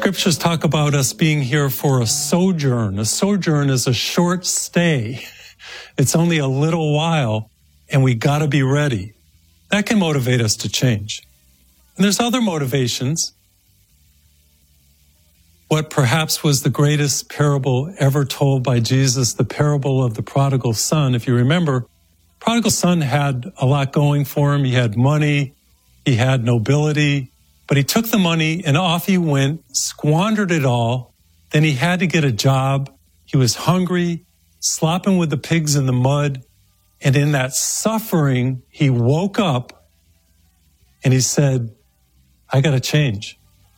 scriptures talk about us being here for a sojourn. A sojourn is a short stay. It's only a little while, and we got to be ready. That can motivate us to change. And there's other motivations. What perhaps was the greatest parable ever told by Jesus, the parable of the prodigal son. If you remember, prodigal son had a lot going for him. He had money, he had nobility, but he took the money and off he went, squandered it all. Then he had to get a job. He was hungry, slopping with the pigs in the mud. And in that suffering, he woke up and he said, I got to change.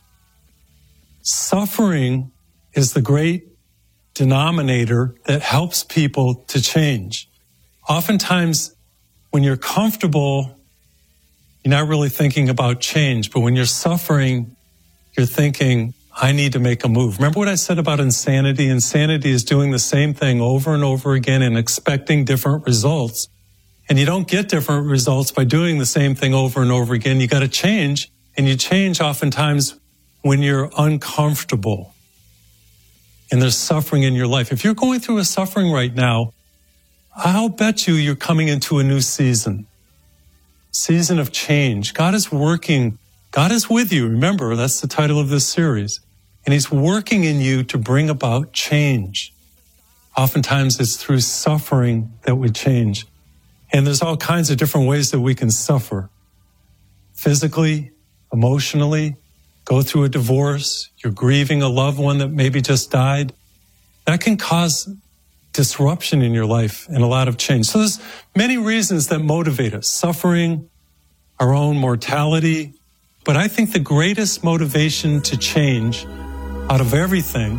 Suffering is the great denominator that helps people to change. Oftentimes, when you're comfortable, you're not really thinking about change. But when you're suffering, you're thinking, I need to make a move. Remember what I said about insanity? Insanity is doing the same thing over and over again and expecting different results. And you don't get different results by doing the same thing over and over again. You got to change, and you change oftentimes when you're uncomfortable and there's suffering in your life. If you're going through a suffering right now, I'll bet you're coming into a new season of change. God is working. God is with you. Remember, that's the title of this series. And he's working in you to bring about change. Oftentimes it's through suffering that we change. And there's all kinds of different ways that we can suffer. Physically, emotionally, go through a divorce, you're grieving a loved one that maybe just died. That can cause disruption in your life and a lot of change. So there's many reasons that motivate us. Suffering, our own mortality. But I think the greatest motivation to change out of everything,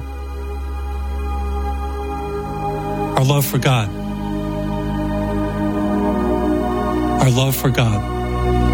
our love for God. Our love for God.